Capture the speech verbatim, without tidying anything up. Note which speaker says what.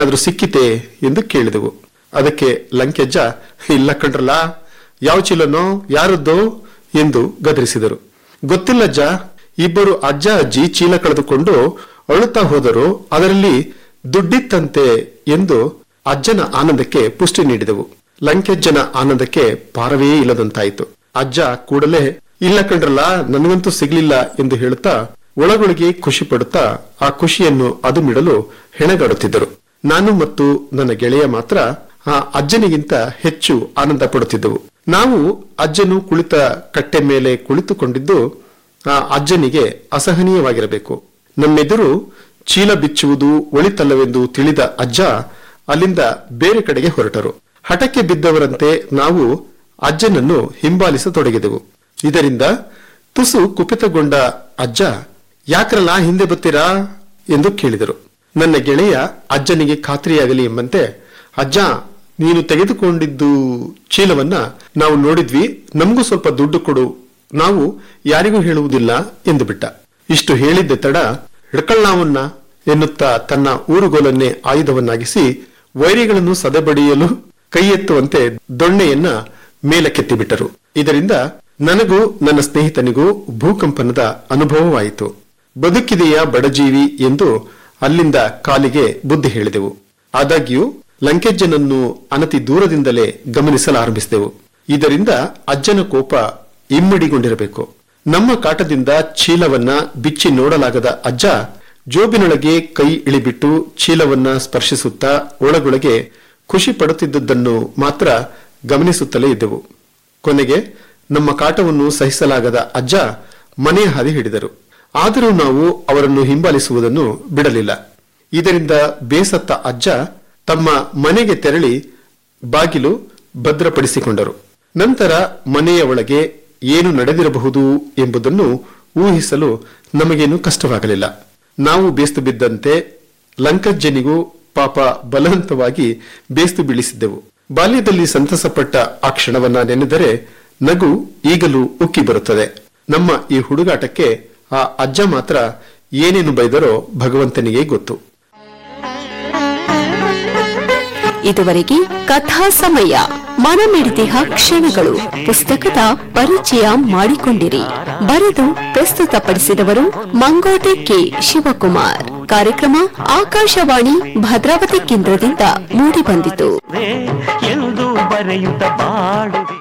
Speaker 1: ಆದ್ರೂ ಸಿಕ್ಕಿತೆ ಎಂದು ಕೇಳಿದೆವು. ಅದಕ್ಕೆ ಲಂಕೆಜ್ಜ, ಇಲ್ಲ ಕಣ್ರಲ್ಲ, ಯಾವ ಚೀಲನೋ ಯಾರದ್ದೋ ಎಂದು ಗದರಿಸಿದರು. ಗೊತ್ತಿಲ್ಲಜ್ಜ, ಇಬ್ಬರು ಅಜ್ಜ ಅಜ್ಜಿ ಚೀಲ ಕಳೆದುಕೊಂಡು ಅಳುತ್ತಾ ಹೋದರು, ಅದರಲ್ಲಿ ದುಡ್ಡಿತ್ತಂತೆ ಎಂದು ಅಜ್ಜನ ಆನಂದಕ್ಕೆ ಪುಷ್ಟಿ ನೀಡಿದೆವು. ಲಂಕೆಜ್ಜನ ಆನಂದಕ್ಕೆ ಪಾರವೇ ಇಲ್ಲದಂತಾಯಿತು. ಅಜ್ಜ ಕೂಡಲೇ, ಇಲ್ಲ ಕಣ್ರಲ್ಲ, ನನಗಂತೂ ಸಿಗ್ಲಿಲ್ಲ ಎಂದು ಹೇಳುತ್ತಾ ಒಳಗೊಳಗೆ ಖುಷಿ ಪಡುತ್ತಾ ಆ ಖುಷಿಯನ್ನು ಅದುಮಿಡಲು ಹೆಣಗಾಡುತ್ತಿದ್ದರು. ನಾನು ಮತ್ತು ನನ್ನ ಗೆಳೆಯ ಮಾತ್ರ ಆ ಅಜ್ಜನಿಗಿಂತ ಹೆಚ್ಚು ಆನಂದ ಪಡುತ್ತಿದ್ದೆವು. ನಾವು ಅಜ್ಜನು ಕುಳಿತ ಕಟ್ಟೆ ಮೇಲೆ ಕುಳಿತುಕೊಂಡಿದ್ದು ಆ ಅಜ್ಜನಿಗೆ ಅಸಹನೀಯವಾಗಿರಬೇಕು. ನಮ್ಮೆದುರು ಚೀಲ ಬಿಚ್ಚುವುದು ಒಳಿತಲ್ಲವೆಂದು ತಿಳಿದ ಅಜ್ಜ ಅಲ್ಲಿಂದ ಬೇರೆ ಕಡೆಗೆ ಹೊರಟರು. ಹಠಕ್ಕೆ ಬಿದ್ದವರಂತೆ ನಾವು ಅಜ್ಜನನ್ನು ಹಿಂಬಾಲಿಸತೊಡಗಿದೆವು. ಇದರಿಂದ ತುಸು ಕುಪಿತಗೊಂಡ ಅಜ್ಜ, ಯಾಕ್ರಲ್ಲ ಹಿಂದೆ ಬತ್ತೀರಾ ಎಂದು ಕೇಳಿದರು. ನನ್ನ ಗೆಳೆಯ ಅಜ್ಜನಿಗೆ ಖಾತ್ರಿಯಾಗಲಿ ಎಂಬಂತೆ, ಅಜ್ಜ, ನೀನು ತೆಗೆದುಕೊಂಡಿದ್ದು ಚೀಲವನ್ನ ನಾವು ನೋಡಿದ್ವಿ, ನಮಗೂ ಸ್ವಲ್ಪ ದುಡ್ಡು ಕೊಡು, ನಾವು ಯಾರಿಗೂ ಹೇಳುವುದಿಲ್ಲ ಎಂದು ಬಿಟ್ಟ. ಇಷ್ಟು ಹೇಳಿದ್ದ ತಡ, ಹಿಡ್ಕಳ್ನಾವನ್ನ ಎನ್ನುತ್ತಾ ತನ್ನ ಊರುಗೋಲನ್ನೇ ಆಯುಧವನ್ನಾಗಿಸಿ ವೈರಿಗಳನ್ನು ಸದೆಬಡಿಯಲು ಕೈ ಎತ್ತುವಂತೆ ದೊಣ್ಣೆಯನ್ನ ಮೇಲಕ್ಕೆತ್ತಿಬಿಟ್ಟರು. ಇದರಿಂದ ನನಗೂ ನನ್ನ ಸ್ನೇಹಿತನಿಗೂ ಭೂಕಂಪನದ ಅನುಭವವಾಯಿತು. ಬದುಕಿದೆಯಾ ಬಡಜೀವಿ ಎಂದು ಅಲ್ಲಿಂದ ಕಾಲಿಗೆ ಬುದ್ಧಿ ಹೇಳಿದೆವು. ಆದಾಗ್ಯೂ ಲಂಕೆಜ್ಜನನ್ನು ಅನತಿ ದೂರದಿಂದಲೇ ಗಮನಿಸಲಾರಂಭಿಸಿದೆವು. ಇದರಿಂದ ಅಜ್ಜನ ಕೋಪ ಇಮ್ಮಡಿಗೊಂಡಿರಬೇಕು. ನಮ್ಮ ಕಾಟದಿಂದ ಚೀಲವನ್ನ ಬಿಚ್ಚಿ ನೋಡಲಾಗದ ಅಜ್ಜ ಜೋಬಿನೊಳಗೆ ಕೈ ಇಳಿಬಿಟ್ಟು ಚೀಲವನ್ನ ಸ್ಪರ್ಶಿಸುತ್ತಾ ಒಳಗೊಳಗೆ ಖುಷಿ ಪಡುತ್ತಿದ್ದುದನ್ನು ಮಾತ್ರ ಗಮನಿಸುತ್ತಲೇ ಇದ್ದೆವು. ಕೊನೆಗೆ ನಮ್ಮ ಕಾಟವನ್ನು ಸಹಿಸಲಾಗದ ಅಜ್ಜ ಮನೆಯ ಹಾದಿ ಹಿಡಿದರು. ಆದರೂ ನಾವು ಅವರನ್ನು ಹಿಂಬಾಲಿಸುವುದನ್ನು ಬಿಡಲಿಲ್ಲ. ಇದರಿಂದ ಬೇಸತ್ತ ಅಜ್ಜ ತಮ್ಮ ಮನೆಗೆ ತೆರಳಿ ಬಾಗಿಲು ಭದ್ರಪಡಿಸಿಕೊಂಡರು. ನಂತರ ಮನೆಯ ಒಳಗೆ ಏನು ನಡೆದಿರಬಹುದು ಎಂಬುದನ್ನು ಊಹಿಸಲು ನಮಗೇನು ಕಷ್ಟವಾಗಲಿಲ್ಲ. ನಾವು ಬೇಸ್ತು ಬಿದ್ದಂತೆ ಲಂಕಜ್ಜನಿಗೂ ಪಾಪ ಬಲವಂತವಾಗಿ ಬೇಸ್ತು ಬೀಳಿಸಿದ್ದೆವು. ಬಾಲ್ಯದಲ್ಲಿ ಸಂತಸಪಟ್ಟ ಆ ಕ್ಷಣವನ್ನ ನೆನೆದರೆ ನಗು ಈಗಲೂ ಉಕ್ಕಿ ಬರುತ್ತದೆ. ನಮ್ಮ ಈ ಹುಡುಗಾಟಕ್ಕೆ ಆ ಅಜ್ಜ ಮಾತ್ರ ಏನೇನು ಬೈದರೋ ಭಗವಂತನಿಗೆ ಗೊತ್ತು.
Speaker 2: ಇದುವರೆಗೆ ಕಥಾ ಸಮಯ, ಮನಮಿಡಿದಿಹ ಕ್ಷಣಗಳು ಪುಸ್ತಕದ ಪರಿಚಯ ಮಾಡಿಕೊಂಡಿರಿ. ಬರೆದು ಪ್ರಸ್ತುತಪಡಿಸಿದವರು ಮಂಗೋಟೆ ಕೆ ಶಿವಕುಮಾರ್. ಕಾರ್ಯಕ್ರಮ ಆಕಾಶವಾಣಿ ಭದ್ರಾವತಿ ಕೇಂದ್ರದಿಂದ ಮೂಡಿಬಂದಿತು. ಎಂದು ಬರೆಯುತ್ತ ಬಾಡುವೆ.